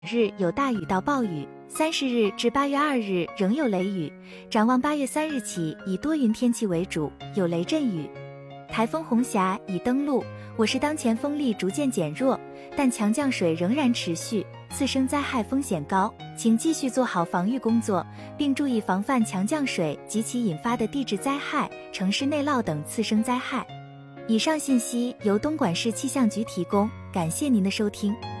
日有大雨到暴雨，30日至8月2日仍有雷雨。展望8月3日起，以多云天气为主，有雷阵雨。台风红霞已登陆，我市当前风力逐渐减弱，但强降水仍然持续，次生灾害风险高，请继续做好防御工作，并注意防范强降水及其引发的地质灾害、城市内涝等次生灾害。以上信息由东莞市气象局提供，感谢您的收听。